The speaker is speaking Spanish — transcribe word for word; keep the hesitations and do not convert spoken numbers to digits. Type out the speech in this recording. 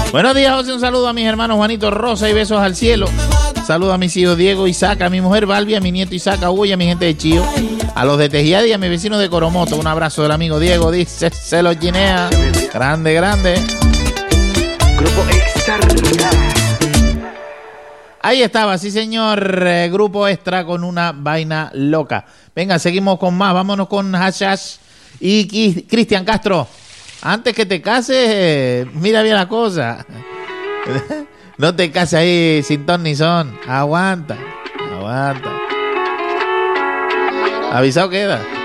Buenos días, José. Un saludo a mis hermanos Juanito, Rosa y besos al cielo. Saludo a mis hijos Diego, Isaac, a mi mujer Balbi, a mi nieto Isaac, a Hugo y a mi gente de Chío. A los de Tejiada y a mi vecino de Coromoto. Un abrazo del amigo Diego, dice, se los guinea. Grande, grande. Grupo Extra. Ahí estaba, sí señor, eh, Grupo Extra con una vaina loca. Venga, seguimos con más, vámonos con Hashash y Ki- Cristian Castro. Antes que te cases, eh, mira bien la cosa. No te cases ahí sin ton ni son. Aguanta, aguanta. Avisado queda.